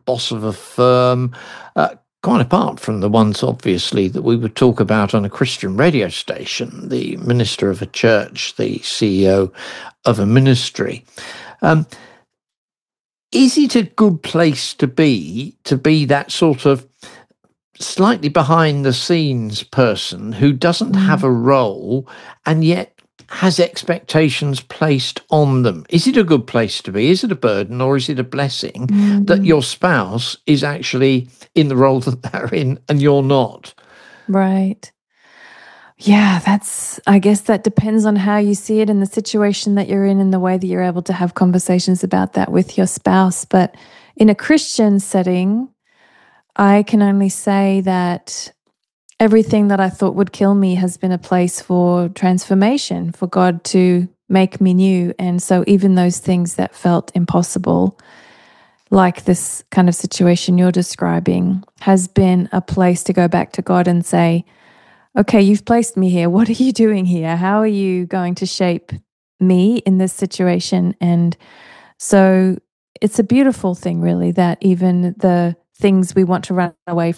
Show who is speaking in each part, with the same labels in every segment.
Speaker 1: boss of a firm, quite apart from the ones, obviously, that we would talk about on a Christian radio station, the minister of a church, the CEO of a ministry. Is it a good place to be that sort of slightly behind the scenes person who doesn't have a role and yet has expectations placed on them? Is it a good place to be? Is it a burden, or is it a blessing that your spouse is actually in the role that they're in and you're not?
Speaker 2: Right. Yeah, I guess that depends on how you see it and the situation that you're in and the way that you're able to have conversations about that with your spouse. But in a Christian setting, I can only say that everything that I thought would kill me has been a place for transformation, for God to make me new. And so even those things that felt impossible, like this kind of situation you're describing, has been a place to go back to God and say, okay, you've placed me here. What are you doing here? How are you going to shape me in this situation? And so it's a beautiful thing, really, that even the things we want to run away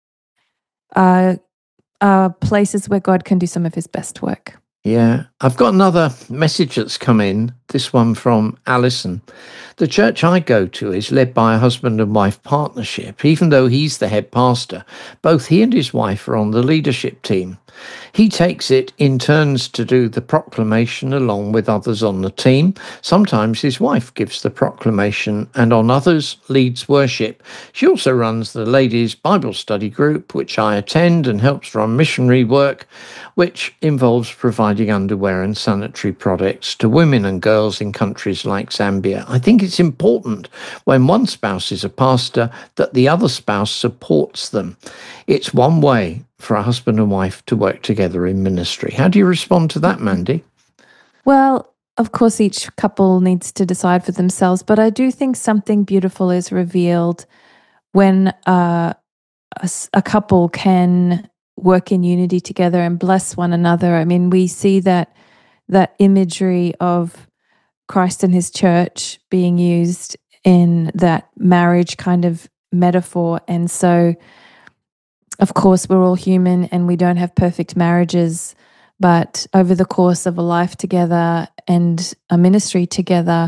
Speaker 2: from are places where God can do some of his best work.
Speaker 1: Yeah, I've got another message that's come in, this one from Alison. The church I go to is led by a husband and wife partnership. Even though he's the head pastor, both he and his wife are on the leadership team. He takes it in turns to do the proclamation along with others on the team. Sometimes his wife gives the proclamation and on others leads worship. She also runs the ladies' Bible study group, which I attend, and helps run missionary work, which involves providing underwear and sanitary products to women and girls in countries like Zambia. I think it's important when one spouse is a pastor that the other spouse supports them. It's one way for a husband and wife to work together in ministry. How do you respond to that, Mandy?
Speaker 2: Well, of course, each couple needs to decide for themselves, but I do think something beautiful is revealed when a couple can work in unity together and bless one another. I mean, we see that imagery of Christ and his church being used in that marriage kind of metaphor. And so, of course, we're all human and we don't have perfect marriages, but over the course of a life together and a ministry together,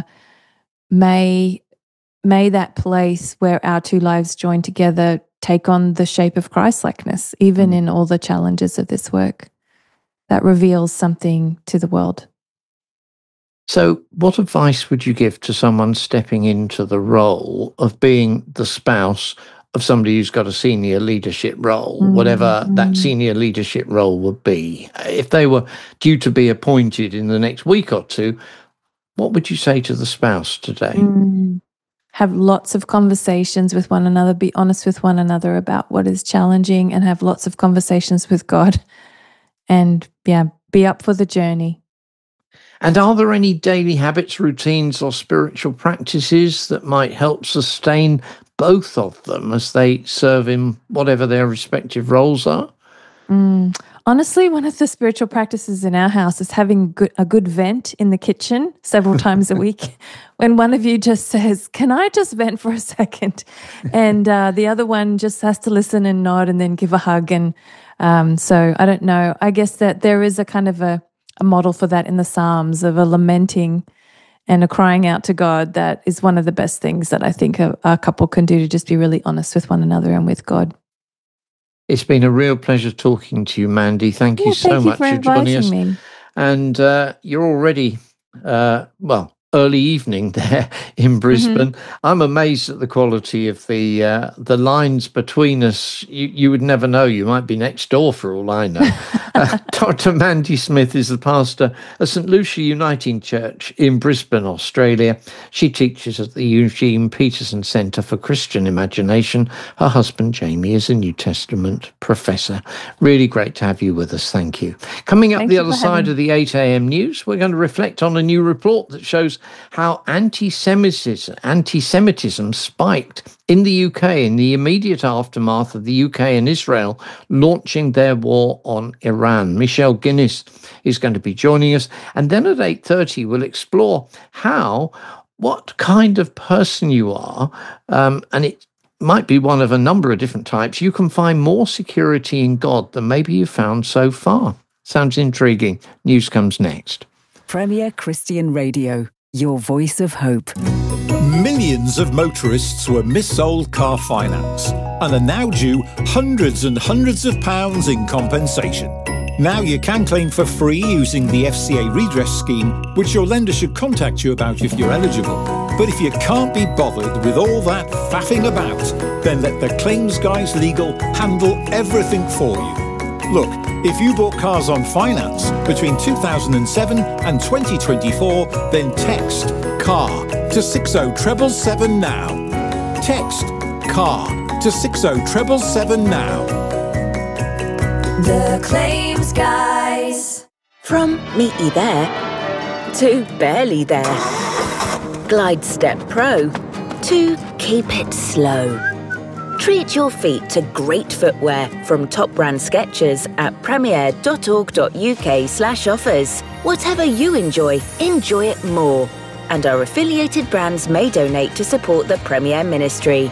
Speaker 2: may that place where our two lives join together take on the shape of Christ-likeness, even in all the challenges of this work. That reveals something to the world.
Speaker 1: So what advice would you give to someone stepping into the role of being the spouse of somebody who's got a senior leadership role, whatever that senior leadership role would be? If they were due to be appointed in the next week or two, what would you say to the spouse today?
Speaker 2: Have lots of conversations with one another, be honest with one another about what is challenging, and have lots of conversations with God. And be up for the journey.
Speaker 1: And are there any daily habits, routines, or spiritual practices that might help sustain both of them as they serve in whatever their respective roles are?
Speaker 2: Honestly, one of the spiritual practices in our house is having a good vent in the kitchen several times a week. When one of you just says, "Can I just vent for a second?" And the other one just has to listen and nod and then give a hug. And so I don't know. I guess that there is a kind of a model for that in the Psalms of a lamenting and a crying out to God. That is one of the best things that I think a couple can do, to just be really honest with one another and with God.
Speaker 1: It's been a real pleasure talking to you, Mandy. Thank you so much for joining us.
Speaker 2: Me.
Speaker 1: And you're already, early evening there in Brisbane. I'm amazed at the quality of the lines between us. You would never know. You might be next door for all I know. Dr. Mandy Smith is the pastor of St. Lucia Uniting Church in Brisbane, Australia. She teaches at the Eugene Peterson Centre for Christian Imagination. Her husband, Jamie, is a New Testament professor. Really great to have you with us. Thank you. Coming up the other side of the 8 a.m. news, we're going to reflect on a new report that shows how anti-Semitism spiked in the UK in the immediate aftermath of the UK and Israel launching their war on Iran. Michelle Guinness is going to be joining us. And then at 8:30, we'll explore what kind of person you are. And it might be one of a number of different types, you can find more security in God than maybe you've found so far. Sounds intriguing. News comes next.
Speaker 3: Premier Christian Radio, your voice of hope.
Speaker 4: Millions of motorists were missold car finance and are now due hundreds and hundreds of pounds in compensation. Now you can claim for free using the FCA redress scheme, which your lender should contact you about if you're eligible. But if you can't be bothered with all that faffing about, then let the Claims Guys Legal handle everything for you. Look, if you bought cars on finance between 2007 and 2024, then text CAR to 60777 now. Text CAR to 60777 now.
Speaker 5: The Claims Guys.
Speaker 6: From meaty there to barely there. Glide Step Pro to keep it slow. Treat your feet to great footwear from top brand Skechers at premier.org.uk/offers. Whatever you enjoy it more. And our affiliated brands may donate to support the Premier Ministry.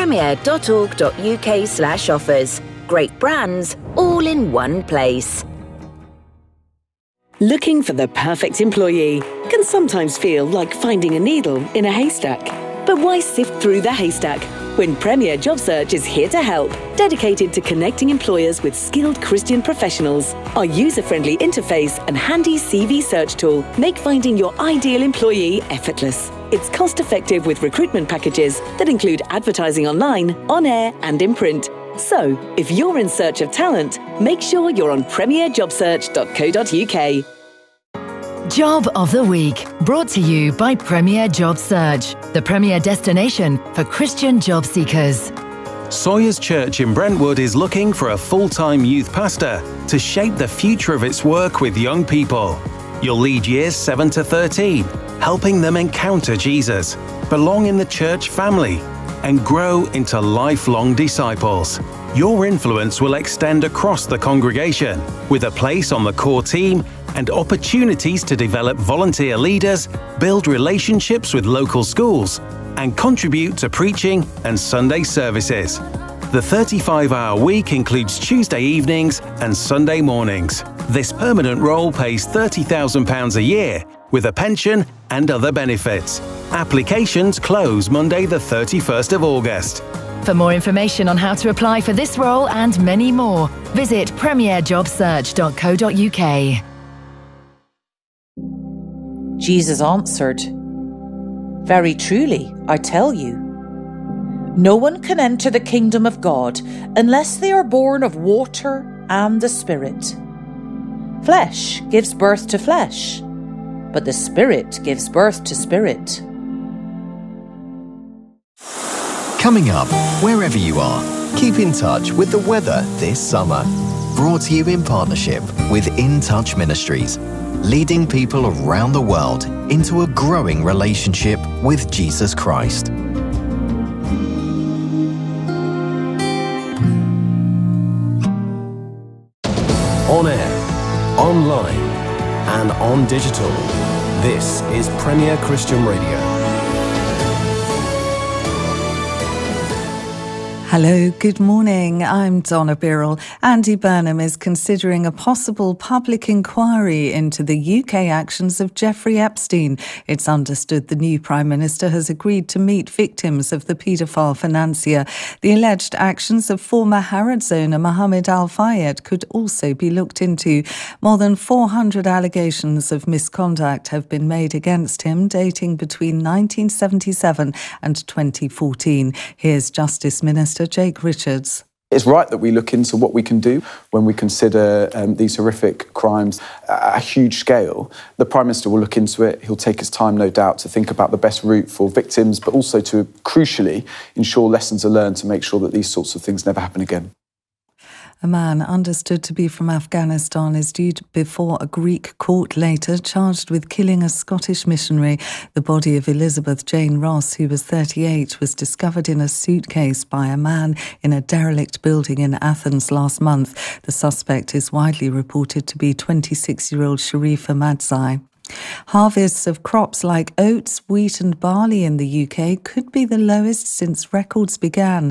Speaker 6: premier.org.uk/offers. Great brands, all in one place.
Speaker 7: Looking for the perfect employee can sometimes feel like finding a needle in a haystack. But why sift through the haystack when Premier Job Search is here to help, dedicated to connecting employers with skilled Christian professionals? Our user-friendly interface and handy CV search tool make finding your ideal employee effortless. It's cost-effective with recruitment packages that include advertising online, on air, and in print. So, if you're in search of talent, make sure you're on premierjobsearch.co.uk.
Speaker 8: Job of the Week, brought to you by Premier Job Search, the premier destination for Christian job seekers.
Speaker 9: Sawyers Church in Brentwood is looking for a full-time youth pastor to shape the future of its work with young people. You'll lead years 7 to 13, helping them encounter Jesus, belong in the church family, and grow into lifelong disciples. Your influence will extend across the congregation, with a place on the core team and opportunities to develop volunteer leaders, build relationships with local schools, and contribute to preaching and Sunday services. The 35-hour week includes Tuesday evenings and Sunday mornings. This permanent role pays £30,000 a year, with a pension and other benefits. Applications close Monday the 31st of August.
Speaker 8: For more information on how to apply for this role and many more, visit premierjobsearch.co.uk.
Speaker 10: Jesus answered, "Very truly, I tell you, no one can enter the kingdom of God unless they are born of water and the Spirit. Flesh gives birth to flesh, but the Spirit gives birth to spirit."
Speaker 11: Coming up, wherever you are, keep in touch with the weather this summer. Brought to you in partnership with In Touch Ministries, leading people around the world into a growing relationship with Jesus Christ.
Speaker 12: On air, online, and on digital. This is Premier Christian Radio.
Speaker 13: Hello, good morning. I'm Donna Birrell. Andy Burnham is considering a possible public inquiry into the UK actions of Jeffrey Epstein. It's understood the new Prime Minister has agreed to meet victims of the paedophile financier. The alleged actions of former Harrods owner Mohammed Al Fayed could also be looked into. More than 400 allegations of misconduct have been made against him, dating between 1977 and 2014. Here's Justice Minister Jake Richards.
Speaker 14: It's right that we look into what we can do when we consider these horrific crimes at a huge scale. The Prime Minister will look into it. He'll take his time, no doubt, to think about the best route for victims, but also to, crucially, ensure lessons are learned to make sure that these sorts of things never happen again.
Speaker 13: A man understood to be from Afghanistan is due before a Greek court later, charged with killing a Scottish missionary. The body of Elizabeth Jane Ross, who was 38, was discovered in a suitcase by a man in a derelict building in Athens last month. The suspect is widely reported to be 26-year-old Sharifa Madzai. Harvests of crops like oats, wheat and barley in the UK could be the lowest since records began.